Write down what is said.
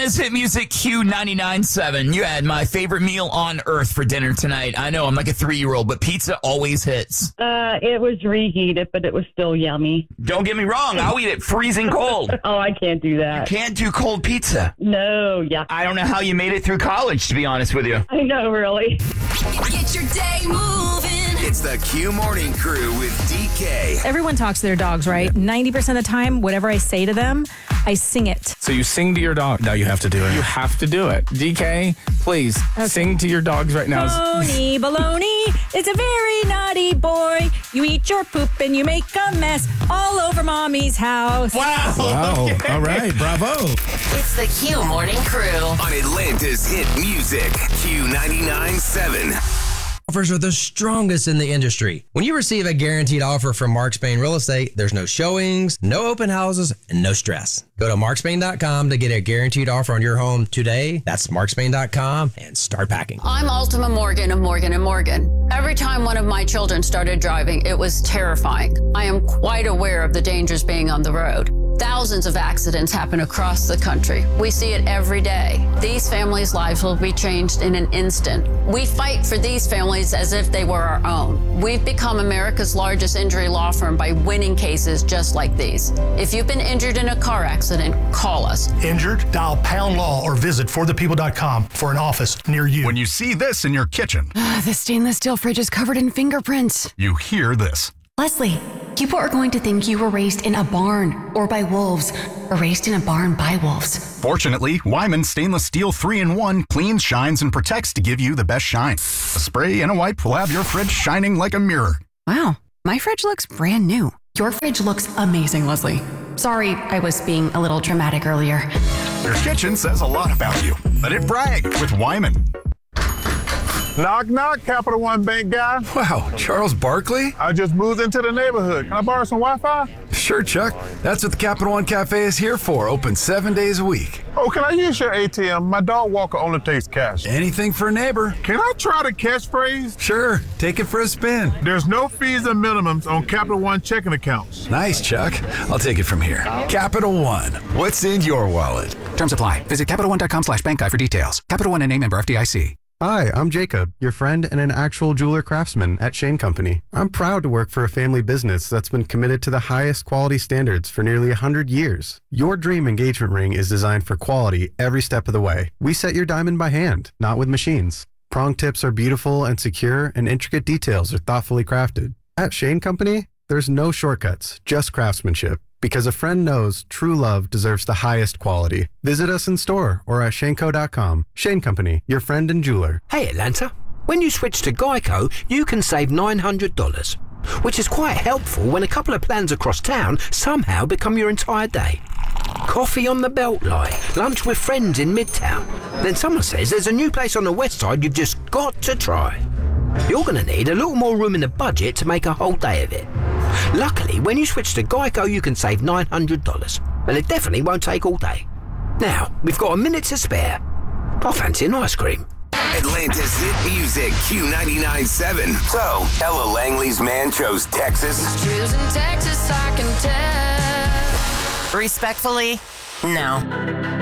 Atlanta's hit music Q99.7. You had my favorite meal on earth for dinner tonight. I know I'm like a 3-year-old, but pizza always hits. It was reheated, but it was still yummy. Don't get me wrong. I'll eat it freezing cold. Oh, I can't do that. Can't do cold pizza. No, yeah. I don't know how you made it through college, to be honest with you. I know, really. Get your day moving. It's the Q Morning Crew with DK. Everyone talks to their dogs, right? 90% of the time, whatever I say to them, I sing it. So you sing to your dog. Now you have to do it. You have to do it. DK, please sing to your dogs right now. Baloney, baloney, it's a very naughty boy. You eat your poop and you make a mess all over mommy's house. Wow. All right. Bravo. It's the Q Morning Crew. On Atlanta's hit music, Q99.7. Offers are the strongest in the industry. When you receive a guaranteed offer from Mark Spain Real Estate, there's no showings, no open houses, and no stress. Go to markspain.com to get a guaranteed offer on your home today. That's markspain.com and start packing. I'm Ultima Morgan of Morgan & Morgan. Every time one of my children started driving, it was terrifying. I am quite aware of the dangers being on the road. Thousands of accidents happen across the country. We see it every day. These families' lives will be changed in an instant. We fight for these families as if they were our own. We've become America's largest injury law firm by winning cases just like these. If you've been injured in a car accident, call us. Injured? Dial pound law or visit forthepeople.com for an office near you. When you see this in your kitchen, the stainless steel fridge is covered in fingerprints. You hear this. Leslie, people are going to think you were raised in a barn or by wolves or raised in a barn by wolves. Fortunately, Wyman Stainless Steel 3-in-1 cleans, shines, and protects to give you the best shine. A spray and a wipe will have your fridge shining like a mirror. Wow, my fridge looks brand new. Your fridge looks amazing, Leslie. Sorry, I was being a little dramatic earlier. Your kitchen says a lot about you. Let it brag with Wyman. Knock, knock, Capital One Bank guy. Wow, Charles Barkley? I just moved into the neighborhood. Can I borrow some Wi-Fi? Sure, Chuck. That's what the Capital One Cafe is here for. Open 7 days a week. Oh, can I use your ATM? My dog walker only takes cash. Anything for a neighbor. Can I try the catchphrase? Sure, take it for a spin. There's no fees and minimums on Capital One checking accounts. Nice, Chuck. I'll take it from here. Capital One. What's in your wallet? Terms apply. Visit CapitalOne.com/bankguy for details. Capital One and name member FDIC. Hi, I'm Jacob, your friend and an actual jeweler craftsman at Shane Company. I'm proud to work for a family business that's been committed to the highest quality standards for nearly 100 years. Your dream engagement ring is designed for quality every step of the way. We set your diamond by hand, not with machines. Prong tips are beautiful and secure, and intricate details are thoughtfully crafted. At Shane Company, there's no shortcuts, just craftsmanship. Because a friend knows true love deserves the highest quality. Visit us in store or at shaneco.com. Shane Company, your friend and jeweler. Hey Atlanta, when you switch to Geico, you can save $900, which is quite helpful when a couple of plans across town somehow become your entire day. Coffee on the Beltline, lunch with friends in Midtown. Then someone says there's a new place on the west side you've just got to try. You're going to need a little more room in the budget to make a whole day of it. Luckily, when you switch to Geico, you can save $900, and it definitely won't take all day. Now, we've got a minute to spare. I fancy an ice cream. Atlanta's hit music, Q99.7. So, Ella Langley's man chose Texas. Choosing Texas, I can tell. Respectfully, no.